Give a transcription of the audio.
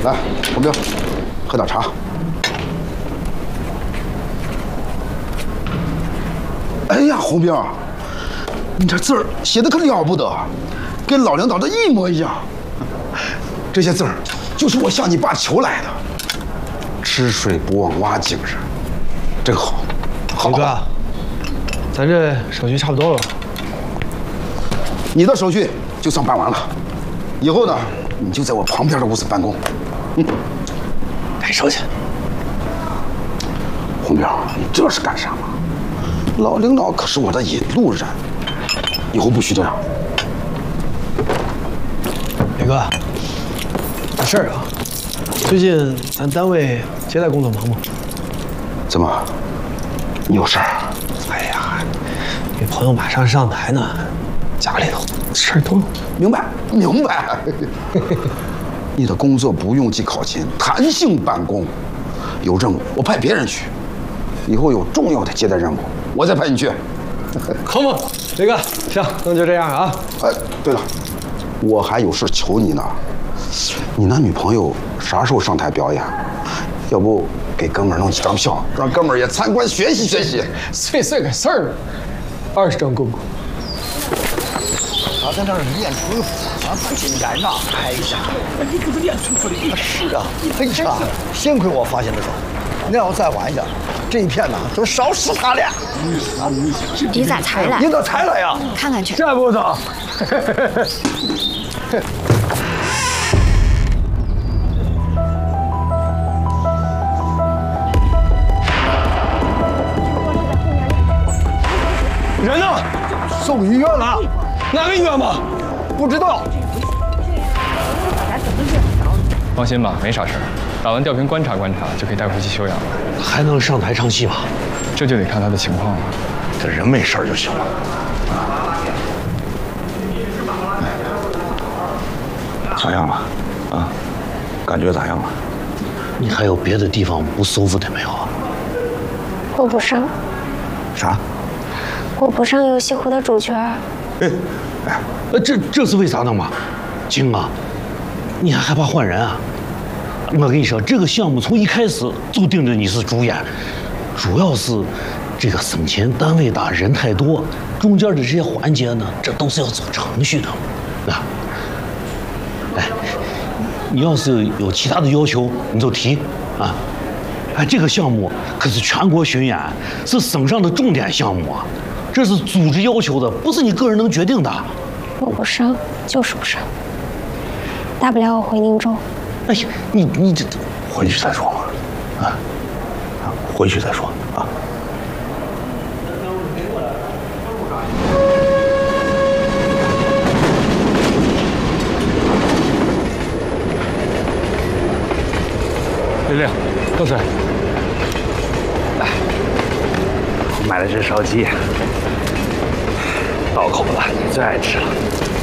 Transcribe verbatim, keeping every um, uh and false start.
来，红兵，喝点茶。哎呀，红兵，你这字儿写的可了不得，跟老领导的一模一样。这些字儿就是我向你爸求来的。吃水不忘挖井人，真好。好哥，咱这手续差不多了。 你的手续就算办完了，以后呢，你就在我旁边的屋子办公。嗯， 该收去。 红兵，你这是干啥嘛？老领导可是我的引路人，以后不许这样。 磊哥，有事儿啊？最近咱单位接待工作忙吗？ 怎么？你有事儿？ 哎呀，这朋友马上上台呢，家里头事儿多。 明白，明白。你的工作不用记考勤，弹性办公。有任务我派别人去，以后有重要的接待任务，我再派你去。 好嘛，磊哥，行，那就这样啊。 哎，对了，我还有事求你呢。你那女朋友啥时候上台表演？要不给哥们儿弄几张票，让哥们儿也参观学习学习。 碎碎个事儿，二十张够不够？ 他在那儿练功夫，啊，不应该让拍一下。你可是练功夫的。是啊，哎呀，幸亏我发现的早，那要再晚一点，这一片呢都烧死他了。 你咋才来？ 你咋才来呀？ 看看去。 这不早。人呢？ 送医院了。 哪个医院吗？ 不知道。 放心吧，没啥事儿。打完吊瓶观察观察，就可以带回去休养了。 还能上台唱戏吗？ 这就得看他的情况了。 这人没事就行了。咋样了？啊？感觉咋样了？ 你还有别的地方不舒服的没有啊？ 我不上。 啥？ 我不上游戏湖的主角。 哎，哎，这这是为啥呢嘛？晶啊，你还害怕换人啊？我跟你说，这个项目从一开始就定着你是主演，主要是这个省钱单位大，人太多，中间的这些环节呢，这都是要走程序的，啊。哎，你要是有其他的要求，你就提啊。哎，这个项目可是全国巡演，是省上的重点项目啊。这是组织要求的，不是你个人能决定的。 我不上，就是不上。大不了我回宁州。 哎呀，你你这回去再说嘛，啊，回去再说啊。 丽丽，喝水。 来，我买了只烧鸡。到口了，你最爱吃了。